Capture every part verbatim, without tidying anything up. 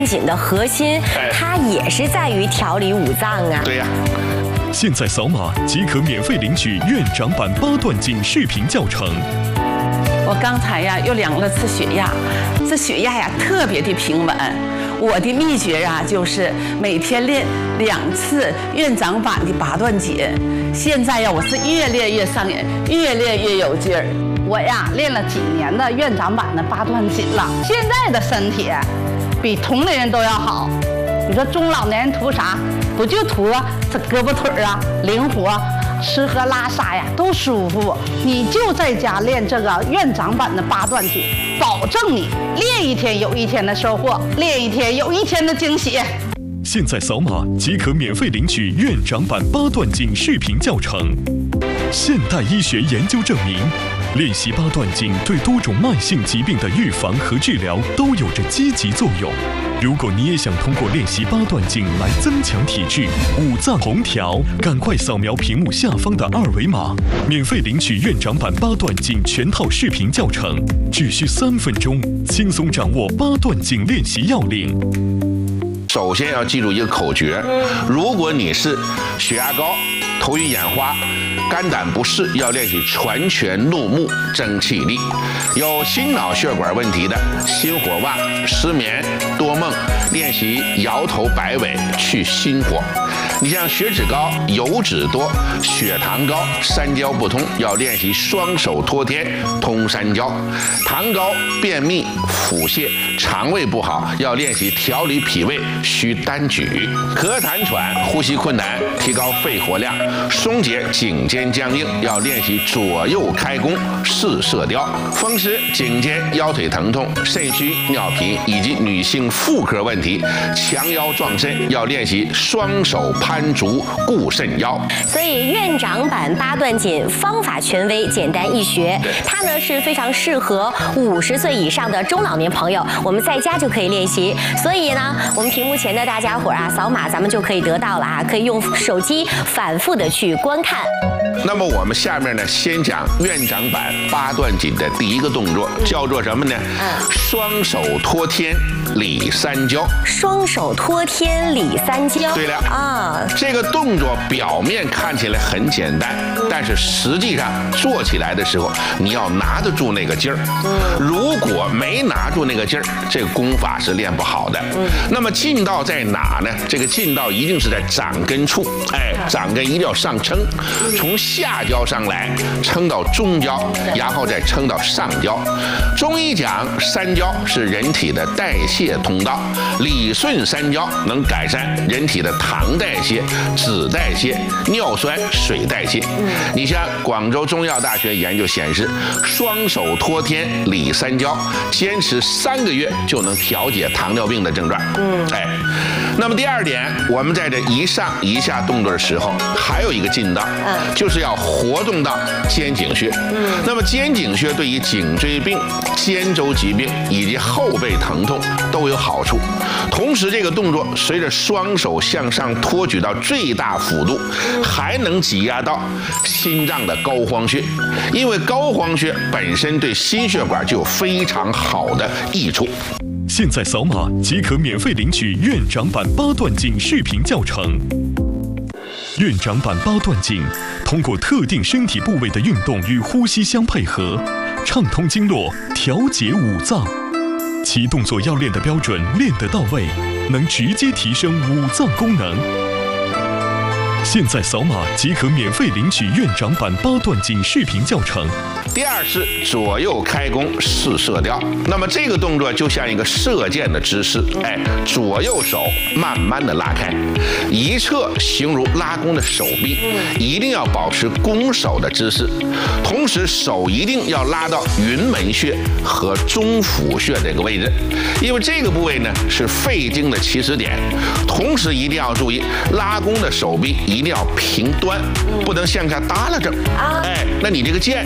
紧的核心，它也是在于调理五脏啊。 对呀。 现在扫码即可免费领取院长版八段锦视频教程。 我刚才呀又量了次血压，这血压呀特别的平稳。我的秘诀啊就是每天练两次院长版的八段锦。现在呀我是越练越上瘾，越练越有劲儿。 我呀练了几年的院长版的八段锦了，现在的身体比同龄人都要好。你说中老年人图啥？不就图这胳膊腿啊灵活，吃喝拉撒呀都舒服。你就在家练这个院长版的八段锦，保证你练一天有一天的收获，练一天有一天的惊喜。 现在扫码即可免费领取院长版八段锦视频教程。现代医学研究证明，练习八段锦对多种慢性疾病的预防和治疗都有着积极作用。如果你也想通过练习八段锦来增强体质、五脏同调，赶快扫描屏幕下方的二维码，免费领取院长版八段锦全套视频教程，只需三分钟，轻松掌握八段锦练习要领。 首先要记住一个口诀，如果你是血压高、头晕眼花、肝胆不适，要练习传拳怒目争气力；有心脑血管问题的，心火旺、失眠、多梦，练习摇头摆尾去心火。你像血脂高、油脂多、血糖高、三焦不通，要练习双手托天通三焦；糖高、便秘、腹泻、肠胃不好，要练习调理脾胃需单举；咳痰喘、呼吸困难，提高肺活量，松解颈肩僵硬，要练习左右开弓四射雕；风湿、颈肩、腰腿疼痛、肾虚、尿频以及女性妇科问题，强腰壮肾，要练习双手攀足固肾腰。 所以院长版八段锦方法权威、简单易学，它呢是非常适合五十岁以上的中老年朋友，我们在家就可以练习。所以呢，我们屏幕前的大家伙啊，扫码咱们就可以得到了啊，可以用手机反复的去观看。 那么我们下面呢，先讲院长版八段锦的第一个动作，叫做什么呢？嗯，双手托天理三焦。 双手托天理三焦。对了啊，这个动作表面看起来很简单，但是实际上做起来的时候，你要拿得住那个劲儿。如果没拿住那个劲儿，这个功法是练不好的。那么劲道在哪呢？这个劲道一定是在掌根处，哎，掌根一定要上撑，从下焦上来，撑到中焦，然后再撑到上焦。中医讲三焦是人体的代谢通道，理顺三焦能改善人体的糖代谢、脂代谢、尿酸、水代谢。你像广州中药大学研究显示，双手托天理三焦，坚持三个月就能调节糖尿病的症状。嗯，哎，那么第二点，我们在这一上一下动作的时候，还有一个劲道，就是要活动到肩颈穴。嗯，那么肩颈穴对于颈椎病、肩周疾病以及后背疼痛都有好处。同时，这个动作随着双手向上托举到最大幅度，还能挤压到心脏的膏肓穴，因为膏肓穴本身对心血管就有非常好的益处。 现在扫码即可免费领取院长版八段锦视频教程。院长版八段锦通过特定身体部位的运动与呼吸相配合，畅通经络，调节五脏。其动作要练得标准，练得到位，能直接提升五脏功能。现在扫码即可免费领取院长版八段锦视频教程。 第二是左右开弓四射雕，那么这个动作就像一个射箭的姿势，哎，左右手慢慢的拉开，一侧形如拉弓的手臂，一定要保持弓手的姿势，同时手一定要拉到云门穴和中府穴这个位置，因为这个部位呢是肺经的起始点，同时一定要注意拉弓的手臂一定要平端，不能向下耷拉着，哎，那你这个箭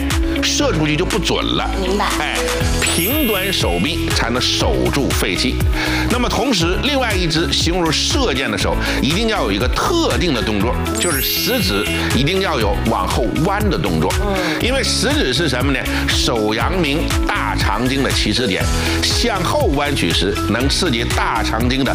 射出去就不准了。 明白。 哎，平端手臂才能守住肺气。那么同时，另外一只形容射箭的时候，一定要有一个特定的动作，就是食指一定要有往后弯的动作。嗯，因为食指是什么呢？手阳明大肠经的起始点，向后弯曲时能刺激大肠经的